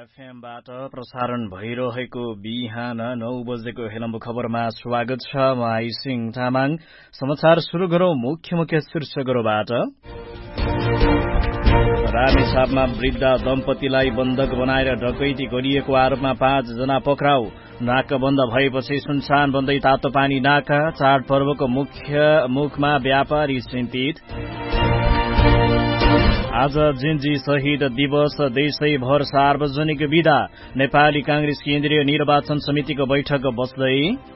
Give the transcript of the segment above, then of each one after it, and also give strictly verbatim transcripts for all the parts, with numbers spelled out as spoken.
एफएमबाट प्रसारण भइरहेको बिहान नौ बजेको हेलम्बु खबरमा स्वागत छ। म आइसिङ तामाङ। समाचार शुरू गरौं मुख्य मुख्य शीर्षकहरूबाट। रामेछापमा वृद्ध दम्पतिलाई बन्धक बनाएर डकैती गरिएको आरोपमा पाँच जना पक्राउ। नाका बन्द भएपछि सुनसान बन्दै तातो पानी नाका। चाडपर्वको मुख्य मुखमा व्यापारी चिन्तित। आज जेन्जी शहीद दिवस, देशैभर सार्वजनिक विदा। नेपाली कांग्रेस केन्द्रीय निर्वाचन समितिको बैठक बस्दै।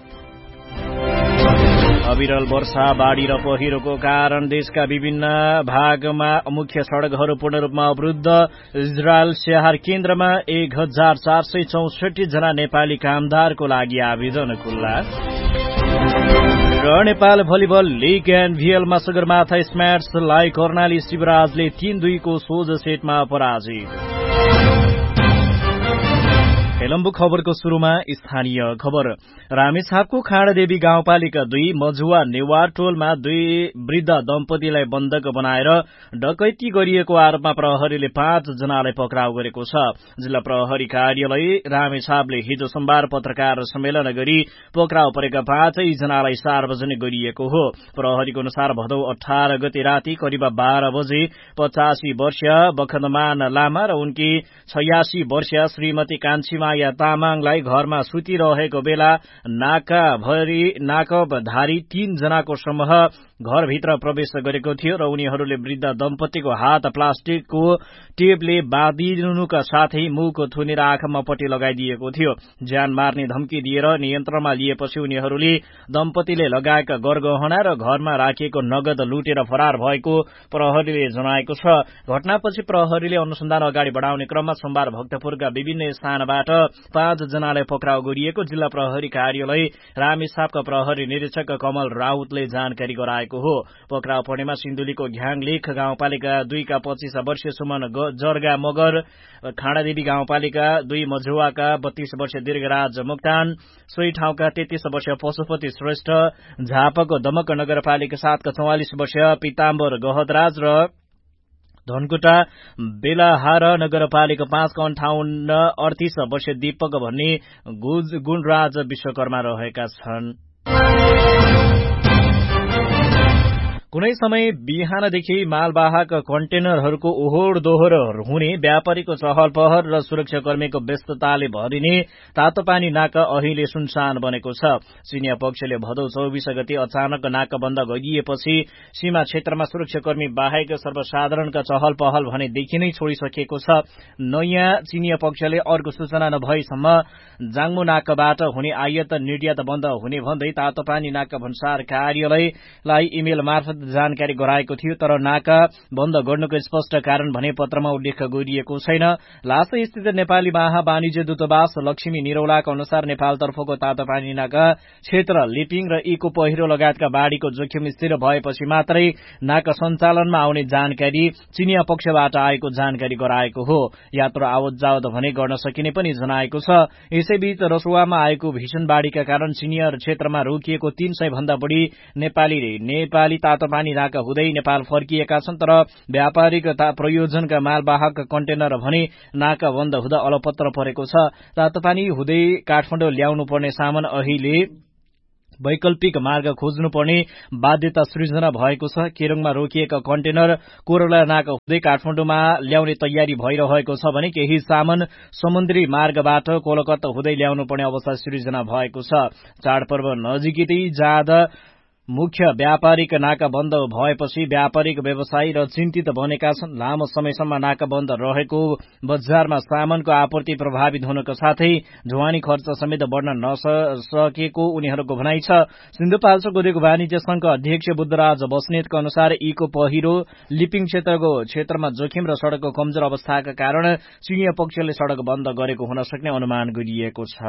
अविरल वर्षा, बाढ़ी र पहिरोको कारण देशका विभिन्न भागमा मुख्य सड़कहरू पूर्ण रूपमा अवरुद्ध। इजरायल स्याहार केन्द्रमा एक हजार चार सय चौसठी जना नेपाली कामदारको लागि आवेदन खुल्ला। र नेपाल भलिबल लीग एनभीएलमा सगरमाथा स्म्याट्सलाई कर्णाली शिवराजले तीन दुईको सोझ सेटमा पराजित। हेलम्बु खबरको शुरूमा स्थानीय खबर। रामेछापको खाँडादेवी गाउँपालिका दुई मझुवा नेवार टोलमा दुई वृद्ध दम्पतिलाई बन्धक बनाएर डकैती गरिएको आरोपमा प्रहरीले पाँच जनालाई पक्राउ गरेको छ। जिल्ला प्रहरी कार्यालय रामेछापले हिजो सोमबार पत्रकार सम्मेलन गरी पक्राउ परेका पाँचै जनालाई सार्वजनिक गरिएको हो। प्रहरीको अनुसार भदौ अठार गते राति करिब बाह्र बजे पचासी वर्षीय बखदमान लामा र उनकी छयासी वर्षीय श्रीमती कान्छी माया तामाङलाई घरमा सुतिरहेको बेला नाकाभरि नाकबधारी तीन जनाको समूह घरभित्र प्रवेश गरेको थियो र उनीहरूले वृद्ध दम्पतिको हात प्लास्टिकको टेपले बाँधिनुका साथै मुख थुनेर आँखामा पट्टी लगाइदिएको थियो। ज्यान मार्ने धम्की दिएर नियन्त्रणमा लिएपछि उनीहरूले दम्पतिले लगाएका गरगहना र घरमा राखिएको नगद लुटेर फरार भएको प्रहरीले जनाएको छ। घटनापछि प्रहरीले अनुसन्धान अगाडि बढ़ाउने क्रममा सोमबार भक्तपुरका विभिन्न स्थानबाट पाँच जनालाई पक्राउ गरिएको जिल्ला प्रहरी कार्यालय रामेछापका प्रहरी निरीक्षक कमल राउतले जानकारी गराएको हो। पक्राउ पर्नेमा सिन्धुलीको घ्याङलेख गाउँपालिका दुईका पच्चीस वर्षीय सुमन जर्गा मगर, खाँडादेवी गाउँपालिका दुई मझुवाका बत्तीस वर्षीय दीर्घराज मोक्तान, सोही ठाउँका तेत्तीस वर्षीय पशुपति श्रेष्ठ, झापाको दमक नगरपालिका सातका चौवालिस वर्षीय पिताम्बर गहतराज र धनकुटा बेलाहार नगरपालिका पाँचका अन्ठाउन्न अडतीस वर्षीय दीपक भन्ने गुणराज विश्वकर्मा रहेका छन्। कुनै समय बिहानदेखि मालवाहक कन्टेनरहरूको ओहोर दोहोर हुने, व्यापारीको चहल पहल र सुरक्षाकर्मीको व्यस्तताले भरिने तातोपानी नाका अहिले सुनसान बनेको छ। चिनिया पक्षले भदौ चौबिस गते अचानक नाका बन्द गरिएपछि सीमा क्षेत्रमा सुरक्षाकर्मी बाहेक सर्वसाधारणका चहल पहल भने देखि नै छोडिसकेको छ। नयाँ चिनिया पक्षले अर्को सूचना नभएसम्म जाङमु नाकाबाट हुने आयात निर्यात बन्द हुने भन्दै तातोपानी नाका भन्सार कार्यालयलाई इमेल मार्फत जानकारी गराएको थियो, तर नाका बन्द गर्नुको स्पष्ट कारण भने पत्रमा उल्लेख गरिएको छैन। लासा स्थित नेपाली महावाणिज्य दूतावास लक्ष्मी निरौलाको अनुसार नेपालतर्फको तातोपानी नाका क्षेत्र लिपिङ र इको पहिरो लगायतका बाढ़ीको जोखिम स्थिर भएपछि मात्रै नाका सञ्चालनमा आउने जानकारी चिनिया पक्षबाट आएको जानकारी गराएको हो। यात्रु आवत जावत भने गर्न सकिने पनि जनाएको छ। यसैबीच रसुवामा आएको भीषण बाढ़ीका कारण चिनिया क्षेत्रमा रोकिएको तीन सय भन्दा बढ़ी नेपालीले नेपाली तातो पानी नाका हुँदै नेपाल फर्किएका छन्, तर व्यापारिक प्रयोजनका मालवाहक कन्टेनर भने नाका बन्द हुँदा अलपत्र परेको छ। तातोपानी हुँदै काठमाडौँ ल्याउनु पर्ने सामान अहिले वैकल्पिक मार्ग खोज्नुपर्ने बाध्यता सृजना भएको छ। केरुङमा रोकिएका कन्टेनर कोरला नाका हुँदै काठमाडौँमा ल्याउने तयारी भइरहेको छ भने केही सामान समुद्री मार्गबाट कोलकाता हुँदै ल्याउनु पर्ने अवस्था सृजना भएको छ। चाडपर्व नजिकै जाँदा मुख्य व्यापारिक नाका बन्द भएपछि व्यापारिक व्यवसायी र चिन्तित बनेका छन्। लामो समयसम्म नाका बन्द रहेको बजारमा सामानको आपूर्ति प्रभावित हुनुका साथै ढुवानी खर्च समेत बढ़न नसकेको उनीहरूको भनाइ छ। सिन्धुपाल्चोक उद्योग वाणिज्य संघका अध्यक्ष बुद्धराज बस्नेतको अनुसार इको पहिरो लिपिङ क्षेत्रको क्षेत्रमा जोखिम र सड़कको कमजोर अवस्थाका कारण चिनिया पक्षले सड़क बन्द गरेको हुन सक्ने अनुमान गरिएको छ।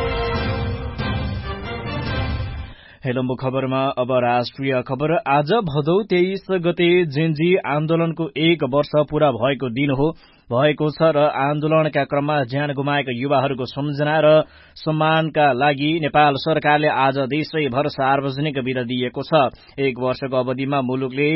हेलम्बु खबरमा अब राष्ट्रिय खबर। आज भदौ तेइस गते जेन्जी आन्दोलनको एक वर्ष पूरा भएको दिन हो भएको छ र आन्दोलनका क्रममा ज्यान गुमाएका युवाहरूको सम्झना र सम्मानका लागि नेपाल सरकारले आज देशैभर सार्वजनिक विदा दिएको छ। एक वर्षको अवधिमा मुलुकले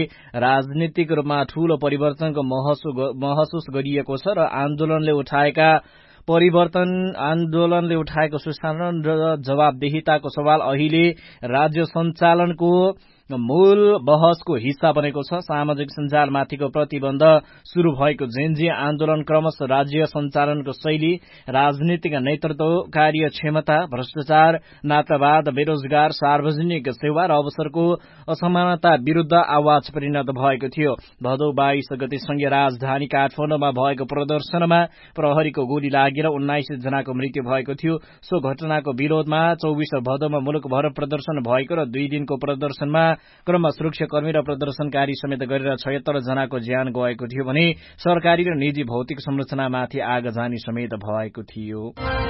राजनीतिक रूपमा ठूलो परिवर्तनको महसुस गरिएको छ र आन्दोलनले उठाएका परिवर्तन आन्दोलनले उठाएको सुशासन र जवाबदेहिताको सवाल अहिले राज्य सञ्चालनको मूल बहसको हिस्सा बनेको छ। सामाजिक सञ्जालमाथिको प्रतिबन्ध शुरू भएको जेनजी आन्दोलन क्रमशः राज्य सञ्चालनको शैली, राजनीतिक नेतृत्व, कार्य क्षमता, भ्रष्टाचार, नातावाद, बेरोजगार, सार्वजनिक सेवा र अवसरको असमानता विरूद्ध आवाज परिणत भएको थियो। भदौ बाइस गते संघीय राजधानी काठमाडौँमा भएको प्रदर्शनमा प्रहरीको गोली लागेर उन्नाइस जनाको मृत्यु भएको थियो। सो घटनाको विरोधमा चौबिस भदौमा मुलुकभर प्रदर्शन भएको र दुई दिनको प्रदर्शनमा क्रममा सुरक्षाकर्मी र प्रदर्शनकारी समेत गरेर छयत्तर जनाको ज्यान गएको थियो भने सरकारी र निजी भौतिक संरचनामाथि आगजनी समेत भएको थियो।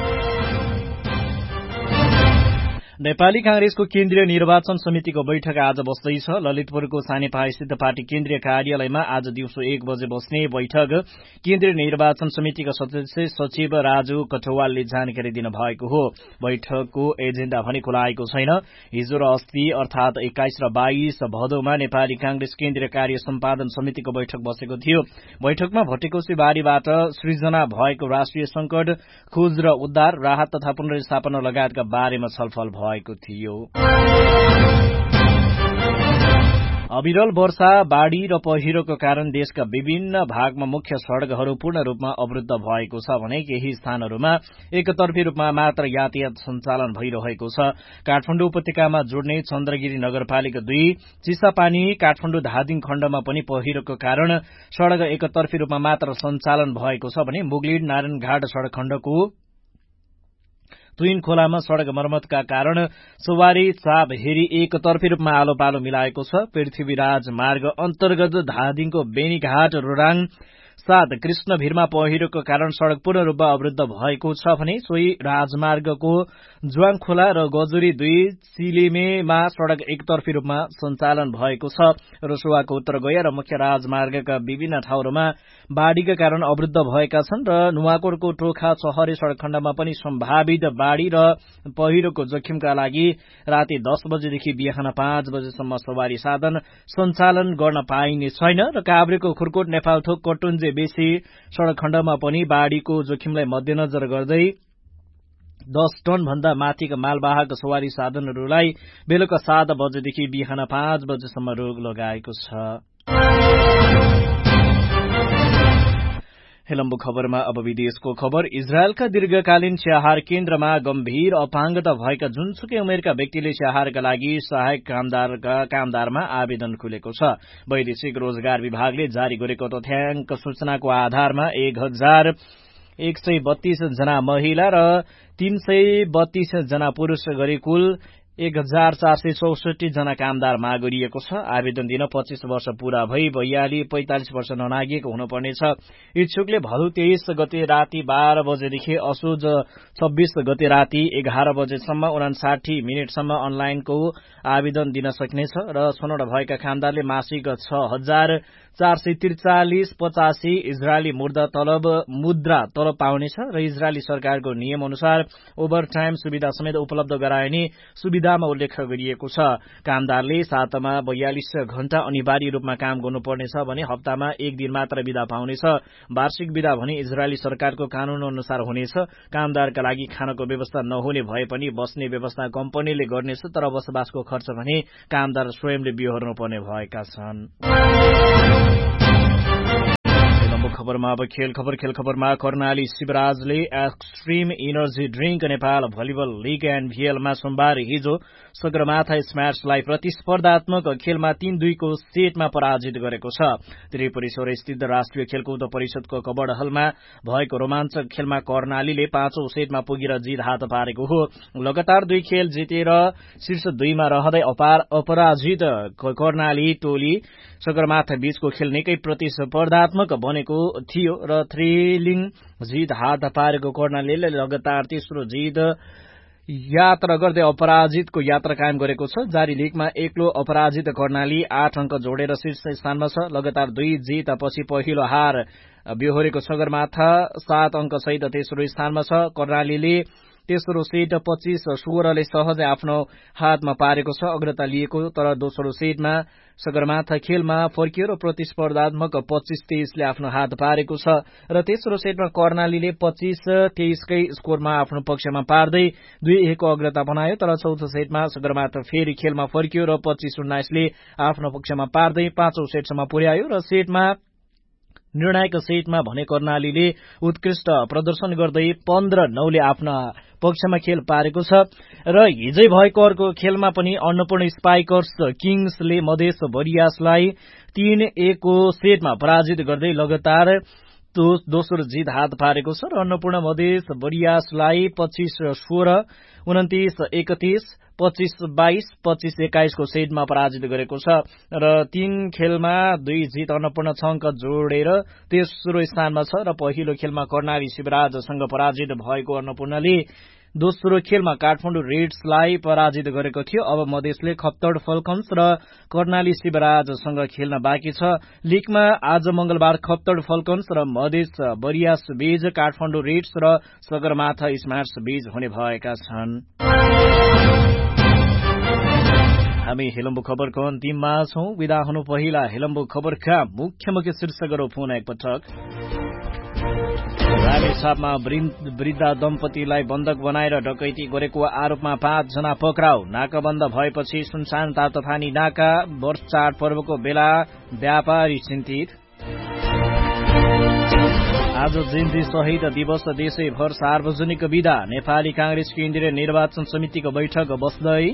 नेपाली कांग्रेसको केन्द्रीय निर्वाचन समितिको बैठक आज बस्दैछ। ललितपुरको सानेपा स्थित पार्टी केन्द्रीय कार्यालयमा आज दिउँसो एक बजे बस्ने बैठक केन्द्रीय निर्वाचन समितिका सदस्य सचिव राजु कटवालले जानकारी दिनुभएको हो। बैठकको एजेण्डा भने खुलाएको छैन। हिजो र अस्ति अर्थात एक्काइस र बाइस भदौमा नेपाली कांग्रेस केन्द्रीय कार्य सम्पादन समितिको बैठक बसेको थियो। बैठकमा भट्टेकोशी बारीबाट सृजना भएको राष्ट्रिय संकट, खोज र उद्धार, राहत तथा पुनर्स्थापना लगायतका बारेमा छलफल भएको थियो। अविरल वर्षा, बाढ़ी र पहिरोको कारण देशका विभिन्न भागमा मुख्य सड़कहरू पूर्ण रूपमा अवरुद्ध भएको छ भने केही स्थानहरूमा एकतर्फी रूपमा मात्र यातायात सञ्चालन भइरहेको छ। काठमाडौँ उपत्यकामा जोड्ने चन्द्रगिरी नगरपालिका दुई चिसापानी काठमाडौँ धादिङ खण्डमा पनि पहिरोको कारण सड़क एकतर्फी रूपमा मात्र सञ्चालन भएको छ भने मुगलिन नारायणघाट सड़क खण्डको तुइन खोलामा सड़क मर्मतका कारण सवारी चाप हेरी एकतर्फी रूपमा आलो पालो मिलाएको छ। पृथ्वीराज मार्ग अन्तर्गत धादिङको बेनीघाट रोराङ साथ कृष्णभिरमा पहिरोको कारण सड़क पूर्ण रूपमा अवरुद्ध भएको छ भने सोही राजमार्गको जुवाङ खोला र गजुरी दुई सिलिमेमा सड़क एकतर्फी रूपमा सञ्चालन भएको छ। रसुवाको उत्तर गया र मुख्य राजमार्गका विभिन्न ठाउँहरूमा बाढ़ीका कारण अवरुद्ध भएका छन् र नुवाकोटको टोखा चहरे सड़क खण्डमा पनि सम्भावित बाढ़ी र पहिरोको जोखिमका लागि राति दस बजेदेखि बिहान पाँच बजेसम्म सवारी साधन सञ्चालन गर्न पाइने छैन र काभ्रेको खुरकोट नेपालथोक कटुन्जे बेसी सड़क खण्डमा पनि बाढ़ीको जोखिमलाई मध्यनजर गर्दै दस टन भन्दा माथिका मालवाहक सवारी साधनहरूलाई बेलुका सात बजेदेखि बिहान पाँच बजेसम्म रोक लगाएको छ। हेलम्बु खबरमा अब विदेशको खबर। इजरायलका दीर्घकालीन स्याहार केन्द्रमा गम्भीर अपाङ्गता भएका जुनसुकै उमेरका व्यक्तिले स्याहारका लागि सहायक कामदारका कामदारमा आवेदन खुलेको छ। वैदेशिक रोजगार विभागले जारी गरेको तथ्याङ्क सूचनाको आधारमा एक हजार एक सय बत्तीस जना महिला र तीन सय बत्तीस जना पुरूष गरी कुल एक हजार चार सय चौसठी जना कामदार माग गरिएको छ। आवेदन दिन पच्चीस वर्ष पूरा भई बयाली पैंतालिस वर्ष ननागिएको हुनुपर्नेछ। इच्छुकले भदौ तेइस गते राति बाह्र बजेदेखि असोज छब्बीस गते राति एघार बजेसम्म उनासाठी मिनटसम्म अनलाइनको आवेदन दिन सक्नेछ र छनौट भएका कामदारले मासिक छ हजार चार सय त्रिचालिस पचासी इजरायली मुद्रा तलब मुद्रा तलब पाउनेछ र इजरायली सरकारको नियम अनुसार ओभरटाइम सुविधा समेत उपलब्ध गराइने सुविधामा उल्लेख गरिएको छ। कामदारले सातामा बयालिस घण्टा अनिवार्य रूपमा काम गर्नुपर्नेछ भने हप्तामा एक दिन मात्र विदा पाउनेछ। वार्षिक विदा भने इजरायली सरकारको कानून अनुसार हुनेछ। कामदारका लागि खानको व्यवस्था नहुने भए पनि बस्ने व्यवस्था कम्पनीले गर्नेछ, तर बसोबासको खर्च भने कामदार स्वयंले बिहोर्नुपर्ने भएका छन्। खबरमा अब खेल खबर खेल खबरमा Karnali शिवराजले extreme energy drink Nepal volleyball league एनभीएलमा सोमबार हिजो सगरमाथा स्म्याशलाई प्रतिस्पर्धात्मक खेलमा तीन दुईको सेटमा पराजित गरेको छ। त्रिपुरेश्वर स्थित राष्ट्रिय खेलकुद परिषदको कबड हलमा भएको रोमाञ्चक खेलमा कर्णालीले पाँचौं सेटमा पुगेर जित हात पारेको हो। लगातार दुई खेल जितेर शीर्ष दुईमा रहँदै अपराजित कर्णाली टोली सगरमाथा बीचको खेल निकै प्रतिस्पर्धात्मक बनेको थियो र थ्रिलिङ जित हात पारेको कर्णालीले लगातार तेस्रो जित यात्रा गर्दै अपराजितको यात्रा कायम गरेको छ। जारी लीगमा एक्लो अपराजित कर्णाली आठ अंक जोडेर शीर्ष स्थानमा छ। लगातार दुई जितपछि पहिलो हार बेहोरेको सगरमाथा सात अंक सहित तेस्रो स्थानमा छ। कर्णालीले तेस्रो सेट पच्चीस सोह्रले सहजै आफ्नो हातमा पारेको छ, अग्रता लिएको। तर दोस्रो सेटमा सगरमाथा खेलमा फर्कियो र प्रतिस्पर्धात्मक पच्चीस तेइसले आफ्नो हात पारेको छ र तेस्रो सेटमा कर्णालीले पच्चीस तेइसकै स्कोरमा आफ्नो पक्षमा पार्दै दुई एकको अग्रता बनायो। तर चौथो सेटमा सगरमाथा फेरि खेलमा फर्कियो र पच्चीस उन्नाइसले आफ्नो पक्षमा पार्दै पाँचौं सेटसम्म पुर्यायो र सेटमा निर्णायक सेटमा भने कर्णालीले उत्कृष्ट प्रदर्शन गर्दै पन्ध्र नौले आफ्ना पक्षमा खेल पारेको छ र हिजै भएको अर्को खेलमा पनि अन्नपूर्ण स्पाइकर्स किङ्सले मधेस बरियासलाई तीन एकको सेटमा पराजित गर्दै लगातार दोस्रो जित हात पारेको छ र अन्नपूर्ण मधेस बरियासलाई पच्चीस सोह्र उन्तिस एकतीस पच्चीस बाइस पच्चीस एक्काइसको सेटमा पराजित गरेको छ र तीन खेलमा दुई जित अन्नपूर्ण छ अङ्क जोडेर तेस्रो स्थानमा छ र पहिलो खेलमा कर्णाली शिवराजसँग पराजित भएको अन्नपूर्णले दोस्रो खेलमा काठमाडौँ रेड्सलाई पराजित गरेको थियो। अब मधेसले खप्तड फल्कन्स र कर्णाली शिवराजसँग खेल्न बाँकी छ। लीगमा आज मंगलबार खप्तड फल्कन्स र मधेस बरियास बीच, काठमाडौँ रेड्स र सगरमाथा स्मार्ट्स बीच हुने भएका छन्। हामी हेलम्बु खबरको अन्तिममा छौं। विदा हुनु पहिला हेलम्बु खबरका मुख्य मुख्य शीर्षकहरू पुनः एकपटक। रामेछापमा वृद्ध दम्पतिलाई बन्धक बनाएर डकैती गरेको आरोपमा पाँचजना पक्राउ। नाकाबन्द भएपछि सुनसान तातोफानी नाका। वर्ष चाडपर्वको बेला व्यापारी चिन्तित। आज जयन्ती शहीद दिवस देशैभर सार्वजनिक विदा। नेपाली कांग्रेस केन्द्रीय निर्वाचन समितिको बैठक बस्दै।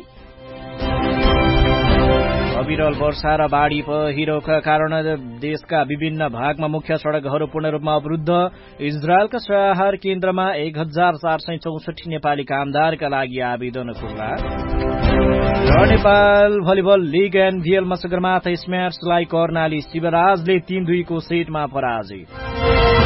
अविरल वर्षा र बाढ़ी पहिरोका कारण देशका विभिन्न भागमा मुख्य सड़कहरू पूर्ण रूपमा अवरुद्ध। इजरायलका सहार केन्द्रमा एक हजार चार सय चौसठी नेपाली कामदारका लागि आवेदन खुल्ला। र नेपाल भलिबल लीग एनभीएलमा सगरमाथा स्मार्ट्सलाई कर्णाली शिवराजले तीन दुईको सेटमा पराजित।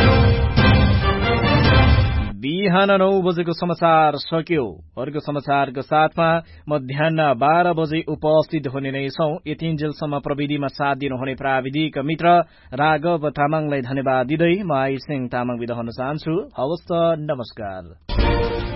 बिहान नौ बजेको समाचार सकियो। अर्को समाचारको साथमा मध्याह बाह्र बजे उपस्थित हुने नै छौं। यतिन्जेलसम्म प्रविधिमा साथ दिनुहुने प्राविधिक मित्र राघव तामाङलाई धन्यवाद दिँदै म आई सिंह तामाङ बिदा हुन चाहन्छु। हवस् त, नमस्कार।